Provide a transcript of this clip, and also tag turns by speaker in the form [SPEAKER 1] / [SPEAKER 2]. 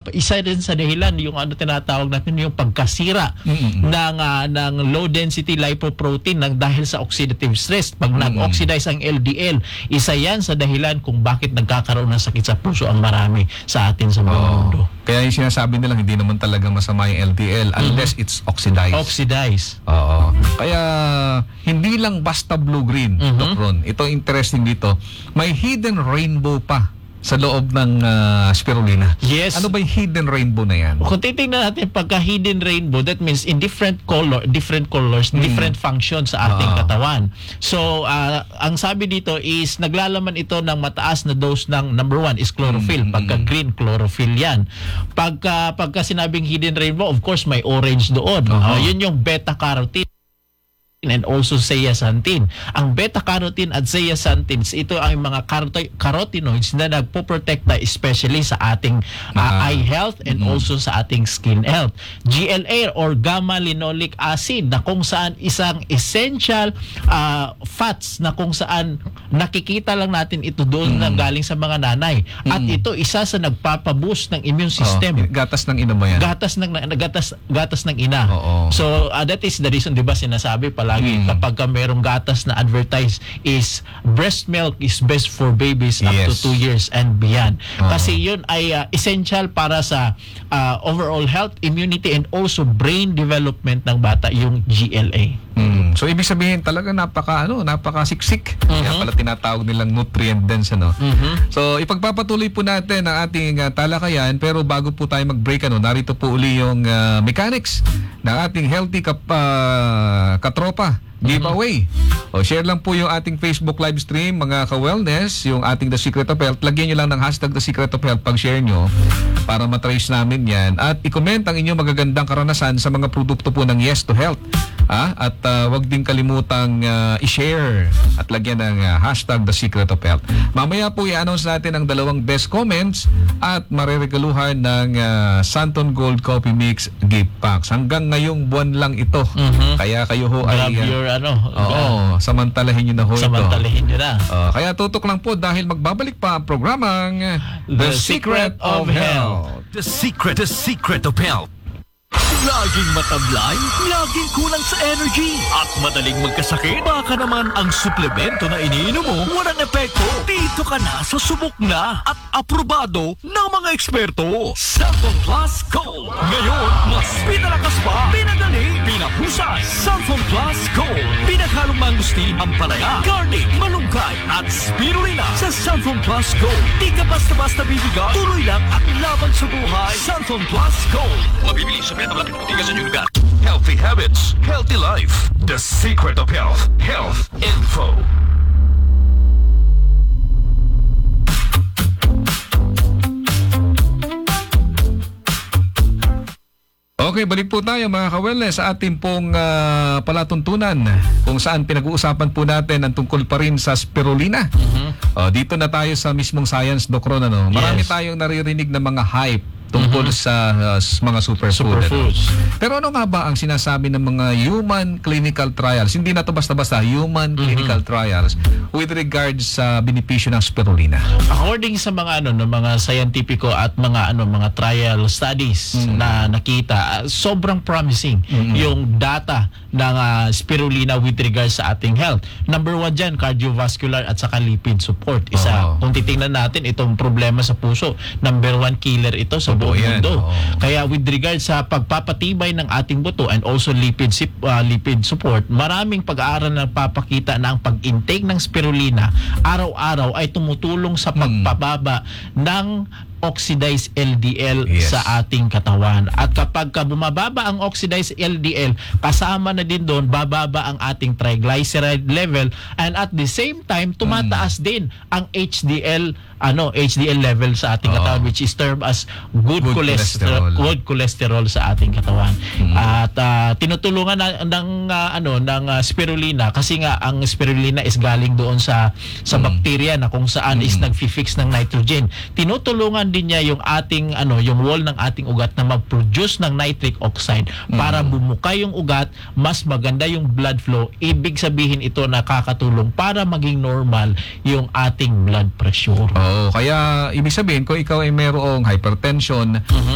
[SPEAKER 1] isa din sa dahilan yung tinatawag natin yung pagkasira ng low density lipoprotein dahil sa oxidative stress. Pag nag-oxidize ang LDL, isa yan sa dahilan kung bakit nagkakaroon ng sakit sa puso ang marami sa atin sa buong mundo.
[SPEAKER 2] Kaya yung sinasabi nilang hindi naman talaga masama yung LDL unless it's oxidized.
[SPEAKER 1] Oxidized.
[SPEAKER 2] Oo. Kaya hindi lang basta blue-green, Doc Ron. Ito interesting dito. May hidden rainbow pa sa loob ng spirulina.
[SPEAKER 1] Yes.
[SPEAKER 2] Ano ba yung hidden rainbow na yan?
[SPEAKER 1] Kung titingnan natin pagka hidden rainbow, that means in different colors, different functions sa ating katawan. So, ang sabi dito is naglalaman ito ng mataas na dose ng number 1 is chlorophyll. Pagka green, chlorophyll yan. Pagka sinabing hidden rainbow, of course, may orange doon. Yun yung beta-carotene and also zeaxanthin. Ang beta-carotene at zeaxanthins, ito ang mga carotenoids na nagpo-protekta especially sa ating eye health and also sa ating skin health. GLA or gamma linoleic acid na kung saan isang essential fats na kung saan nakikita lang natin ito doon na galing sa mga nanay. At ito isa sa nagpapaboost ng immune system.
[SPEAKER 2] Gatas ng ina ba yan?
[SPEAKER 1] Gatas ng ina. So that is the reason, 'di ba, sinasabi palagi kapag merong gatas na advertise is breast milk is best for babies up to 2 years and beyond. Kasi yun ay essential para sa overall health, immunity and also brain development ng bata, yung GLA.
[SPEAKER 2] So ibig sabihin talaga napaka-siksik. Kaya pala tinatawag nilang nutrient dense, ano. So ipagpapatuloy po natin ang ating talakayan, pero bago po tayo mag-break, narito po uli yung mechanics ng ating healthy katropa giveaway. Share lang po yung ating Facebook live stream, mga ka-wellness, yung ating The Secret of Health. Lagyan nyo lang ng hashtag The Secret of Health pag share nyo para matrace namin yan. At i-comment ang inyong magagandang karanasan sa mga produkto po ng Yes to Health. At wag din kalimutang i-share at lagyan ng hashtag The Secret of Health. Mamaya po i-announce natin ang dalawang best comments at mareregaluhan ng Santon Gold Coffee Mix gift packs. Hanggang ngayong buwan lang ito. Kaya kayo ho ay samantalahin nyo na ho ito.
[SPEAKER 1] Samantalahin nyo na.
[SPEAKER 2] Kaya tutok lang po dahil magbabalik pa ang programang
[SPEAKER 1] The Secret of Health.
[SPEAKER 3] The Secret of Health. Laging matablay, laging kulang sa energy, at madaling magkasakit. Baka naman ang suplemento na iniinom mo walang epekto. Dito ka na sa subok na at aprobado ng mga eksperto. Santon Plus Gold. Ngayon, mas pinalakas pa, pinadali, pinahusay. Santon Plus Gold. Pinaghalong mangustin, ampalaya, garlic, malunggay, at spirulina. Sa Santon Plus Gold, di ka basta-basta bibigay. Tuloy lang at laban sa buhay. Santon Plus Gold. Mabibili sa Metablap. Healthy habits, healthy life. The Secret of Health. Health Info.
[SPEAKER 2] Okay, balik po tayo mga ka-wellness sa ating pong palatuntunan kung saan pinag-uusapan po natin ang tungkol pa rin sa spirulina. Dito na tayo sa mismong science, Doc Ron. Marami tayong naririnig na mga hype tungkol sa mga superfoods. Pero ano nga ba ang sinasabi ng mga human clinical trials? Hindi na to basta-basta, human clinical trials with regards sa benepisyo ng spirulina.
[SPEAKER 1] According sa mga mga scientifico at mga trial studies na nakita, sobrang promising yung data ng spirulina with regards sa ating health. Number 1 dyan, cardiovascular at saka lipid support. Kung titingnan natin itong problema sa puso, number 1 killer ito sa buong mundo. Kaya with regards sa pagpapatibay ng ating buto and also lipid support, maraming pag-aaral na papakita na ang pag-intake ng spirulina araw-araw ay tumutulong sa pagpababa ng oxidized LDL sa ating katawan. At kapag bumababa ang oxidized LDL, kasama na din doon bababa ang ating triglyceride level, and at the same time tumataas din ang HDL level sa ating katawan, which is termed as good cholesterol sa ating katawan. At tinutulungan ng spirulina kasi nga ang spirulina is galing doon sa bacteria na kung saan is nagfi-fix ng nitrogen. Tinutulungan din niya yung ating yung wall ng ating ugat na mag-produce ng nitric oxide para bumuka yung ugat, mas maganda yung blood flow. Ibig sabihin ito nakakatulong para maging normal yung ating blood pressure.
[SPEAKER 2] Kaya ibig sabihin kung ikaw ay mayroong hypertension,